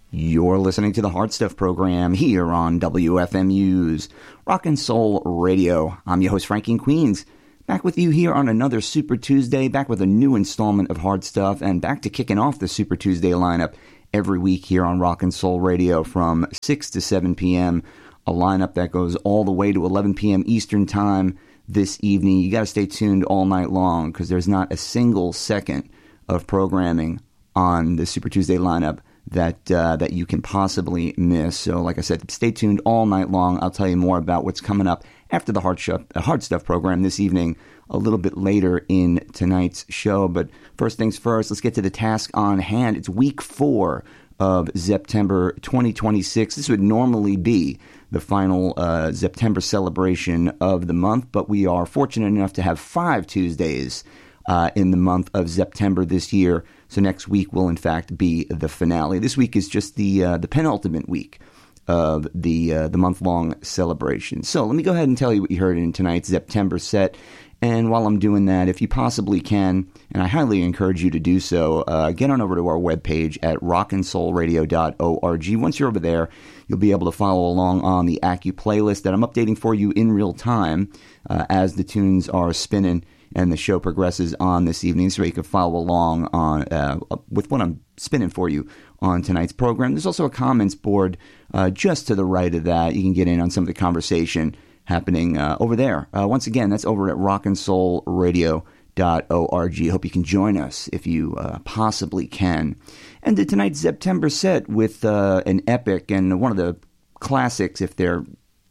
You're listening to the Hard Stuff program here on WFMU's Rock and Soul Radio. I'm your host, Frankie in Queens, back with you here on another Super Tuesday, back with a new installment of Hard Stuff, and back to kicking off the Super Tuesday lineup every week here on Rock and Soul Radio from 6 to 7 p.m., a lineup that goes all the way to 11 p.m. Eastern Time this evening. You got to stay tuned all night long because there's not a single second of programming on the Super Tuesday lineup that you can possibly miss. So like I said, stay tuned all night long. I'll tell you more about what's coming up after the Hard Stuff program this evening a little bit later in tonight's show. But first things first, let's get to the task on hand. It's week 4 of September 2026. This would normally be the final September celebration of the month, but we are fortunate enough to have 5 Tuesdays in the month of September this year. So next week will, in fact, be the finale. This week is just the penultimate week of the month-long celebration. So let me go ahead and tell you what you heard in tonight's September set. And while I'm doing that, if you possibly can, and I highly encourage you to do so, get on over to our webpage at rockandsoulradio.org. Once you're over there, you'll be able to follow along on the Accu playlist that I'm updating for you in real time as the tunes are spinning and the show progresses on this evening, so you can follow along on with what I'm spinning for you on tonight's program. There's also a comments board just to the right of that. You can get in on some of the conversation happening over there. Once again, that's over at rockandsoulradio.org. Hope you can join us if you possibly can. And to tonight's September set with an epic and one of the classics, if there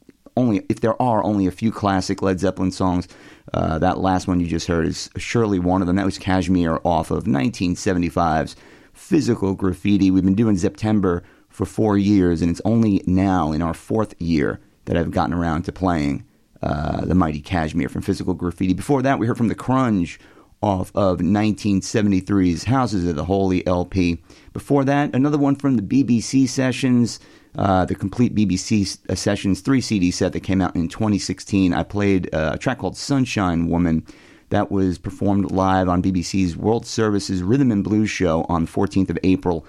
are only a few classic Led Zeppelin songs. That last one you just heard is surely one of them. That was Kashmir off of 1975's Physical Graffiti. We've been doing September for 4 years, and it's only now in our 4th year that I've gotten around to playing the mighty Kashmir from Physical Graffiti. Before that, we heard from the Crunge off of 1973's Houses of the Holy LP. Before that, another one from the BBC Sessions, the complete BBC Sessions 3 CD set that came out in 2016. I played a track called Sunshine Woman that was performed live on BBC's World Service's Rhythm and Blues show on 14th of April,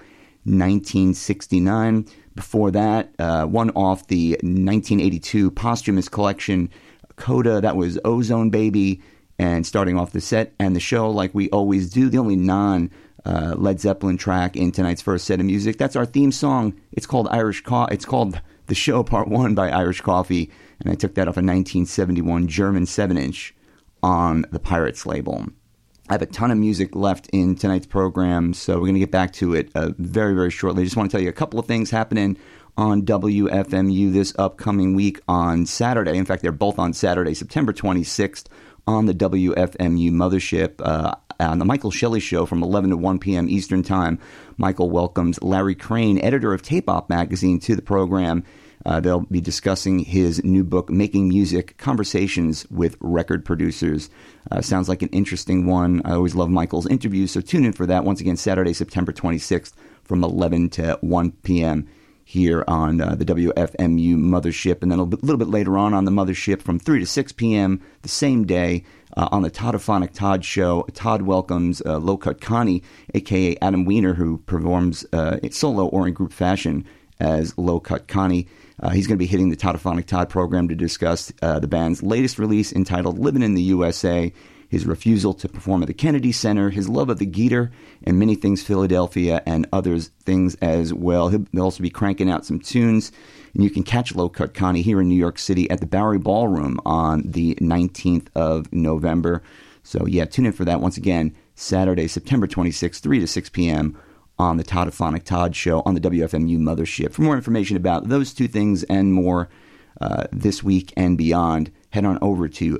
1969. Before that, one off the 1982 posthumous collection, Coda, that was Ozone Baby. And starting off the set and the show like we always do, the only Led Zeppelin track in tonight's first set of music. That's our theme song. It's called It's called The Show Part 1 by Irish Coffee, and I took that off a 1971 German 7-inch on the Pirates label. I have a ton of music left in tonight's program, so we're going to get back to it very, very shortly. I just want to tell you a couple of things happening on WFMU this upcoming week on Saturday. In fact, they're both on Saturday, September 26th, on the WFMU mothership. On the Michael Shelley Show from 11 to 1 p.m. Eastern Time, Michael welcomes Larry Crane, editor of Tape Op magazine, to the program. They'll be discussing his new book, Making Music, Conversations with Record Producers. Sounds like an interesting one. I always love Michael's interviews, so tune in for that. Once again, Saturday, September 26th from 11 to 1 p.m. here on the WFMU mothership. And then a little bit later on the mothership from 3 to 6 p.m. the same day on the Toddophonic Todd Show. Todd welcomes Low Cut Connie, a.k.a. Adam Weiner, who performs solo or in group fashion as Low Cut Connie. He's going to be hitting the Toddophonic Todd program to discuss the band's latest release entitled Living in the USA, his refusal to perform at the Kennedy Center, his love of the Geeter, and Many Things Philadelphia, and other things as well. He'll also be cranking out some tunes, and you can catch Low Cut Connie here in New York City at the Bowery Ballroom on the 19th of November. So yeah, tune in for that. Once again, Saturday, September 26th, 3 to 6 p.m. on the Toddophonic Todd Show on the WFMU mothership. For more information about those two things and more this week and beyond, head on over to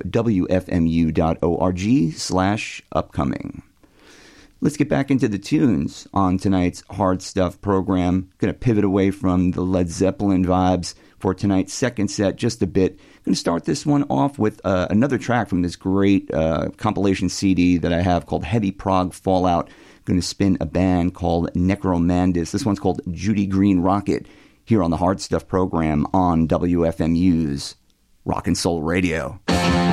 wfmu.org/upcoming. Let's get back into the tunes on tonight's Hard Stuff program. Going to pivot away from the Led Zeppelin vibes for tonight's second set just a bit. Going to start this one off with another track from this great compilation CD that I have called Heavy Prog Fallout. Going to spin a band called Necromandus. This one's called Judy Green Rocket here on the Hard Stuff program on WFMU's Rock and Soul Radio.